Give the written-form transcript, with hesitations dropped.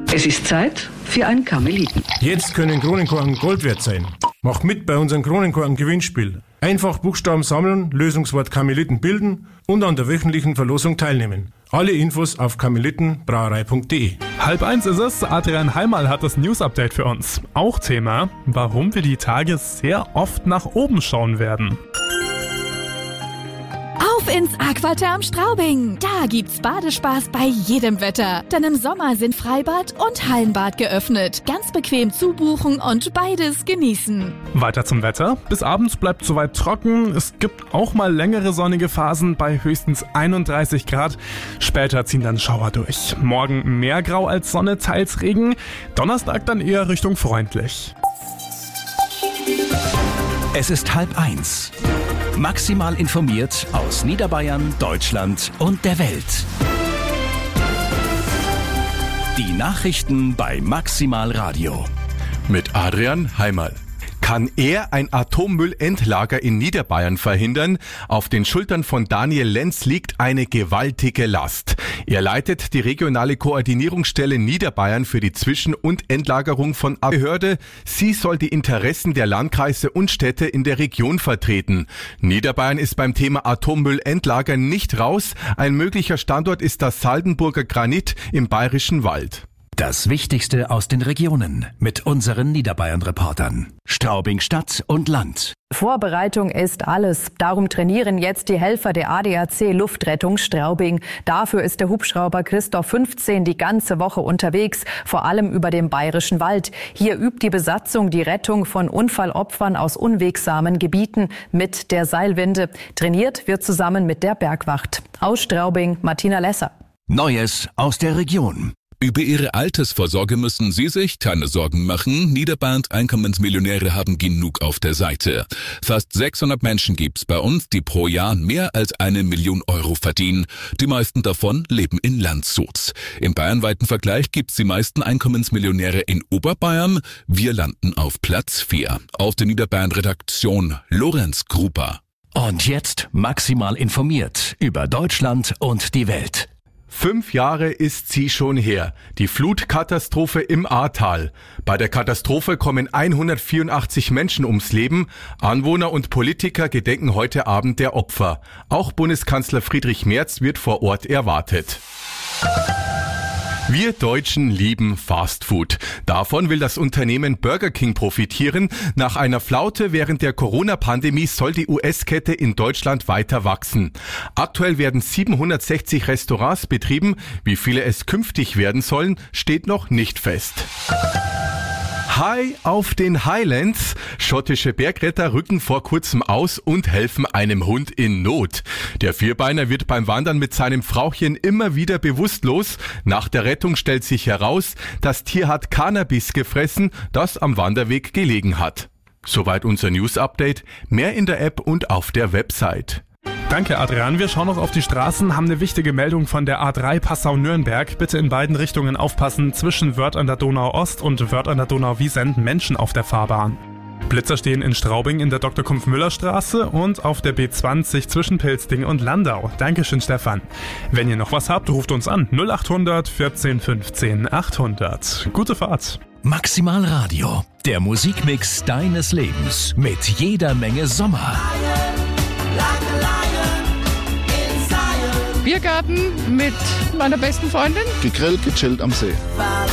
Es ist Zeit für einen Karmeliten. Jetzt können Kronenkorken Gold wert sein. Mach mit bei unserem Kronenkorken-Gewinnspiel. Einfach Buchstaben sammeln, Lösungswort Karmeliten bilden und an der wöchentlichen Verlosung teilnehmen. Alle Infos auf karmelitenbrauerei.de. 12:30 ist es. Adrian Heimal hat das News-Update für uns. Auch Thema, warum wir die Tage sehr oft nach oben schauen werden. Auf ins Aquaterm Straubing. Da gibt's Badespaß bei jedem Wetter. Denn im Sommer sind Freibad und Hallenbad geöffnet. Ganz bequem zubuchen und beides genießen. Weiter zum Wetter. Bis abends bleibt soweit trocken. Es gibt auch mal längere sonnige Phasen bei höchstens 31 Grad. Später ziehen dann Schauer durch. Morgen mehr Grau als Sonne, teils Regen. Donnerstag dann eher Richtung freundlich. Es ist 12:30. Maximal informiert aus Niederbayern, Deutschland und der Welt. Die Nachrichten bei Maximal Radio. Mit Adrian Heimal. Kann er ein Atommüllendlager in Niederbayern verhindern? Auf den Schultern von Daniel Lenz liegt eine gewaltige Last. Er leitet die regionale Koordinierungsstelle Niederbayern für die Zwischen- und Endlagerung von Behörde. Sie soll die Interessen der Landkreise und Städte in der Region vertreten. Niederbayern ist beim Thema Atommüllendlager nicht raus. Ein möglicher Standort ist das Saldenburger Granit im Bayerischen Wald. Das Wichtigste aus den Regionen mit unseren Niederbayern-Reportern. Straubing Stadt und Land. Vorbereitung ist alles. Darum trainieren jetzt die Helfer der ADAC Luftrettung Straubing. Dafür ist der Hubschrauber Christoph 15 die ganze Woche unterwegs, vor allem über dem Bayerischen Wald. Hier übt die Besatzung die Rettung von Unfallopfern aus unwegsamen Gebieten mit der Seilwinde. Trainiert wird zusammen mit der Bergwacht. Aus Straubing, Martina Lesser. Neues aus der Region. Über ihre Altersvorsorge müssen Sie sich keine Sorgen machen. Niederbayerns Einkommensmillionäre haben genug auf der Seite. Fast 600 Menschen gibt's bei uns, die pro Jahr mehr als 1 Million Euro verdienen. Die meisten davon leben in Landshut. Im bayernweiten Vergleich gibt's die meisten Einkommensmillionäre in Oberbayern. Wir landen auf Platz 4. Aus der Niederbayern-Redaktion Lorenz Gruber. Und jetzt maximal informiert über Deutschland und die Welt. 5 Jahre ist sie schon her, die Flutkatastrophe im Ahrtal. Bei der Katastrophe kommen 184 Menschen ums Leben. Anwohner und Politiker gedenken heute Abend der Opfer. Auch Bundeskanzler Friedrich Merz wird vor Ort erwartet. Wir Deutschen lieben Fastfood. Davon will das Unternehmen Burger King profitieren. Nach einer Flaute während der Corona-Pandemie soll die US-Kette in Deutschland weiter wachsen. Aktuell werden 760 Restaurants betrieben. Wie viele es künftig werden sollen, steht noch nicht fest. High auf den Highlands. Schottische Bergretter rücken vor kurzem aus und helfen einem Hund in Not. Der Vierbeiner wird beim Wandern mit seinem Frauchen immer wieder bewusstlos. Nach der Rettung stellt sich heraus, das Tier hat Cannabis gefressen, das am Wanderweg gelegen hat. Soweit unser News-Update. Mehr in der App und auf der Website. Danke, Adrian. Wir schauen noch auf die Straßen, haben eine wichtige Meldung von der A3 Passau-Nürnberg. Bitte in beiden Richtungen aufpassen. Zwischen Wörth an der Donau-Ost und Wörth an der Donau-Wiesent Menschen auf der Fahrbahn. Blitzer stehen in Straubing in der Dr.Kumpf-Müller-Straße und auf der B20 zwischen Pilzding und Landau. Dankeschön, Stefan. Wenn ihr noch was habt, ruft uns an. 0800 14 15 800. Gute Fahrt. Maximal Radio, der Musikmix deines Lebens mit jeder Menge Sommer. Biergarten mit meiner besten Freundin. Gegrillt, gechillt am See.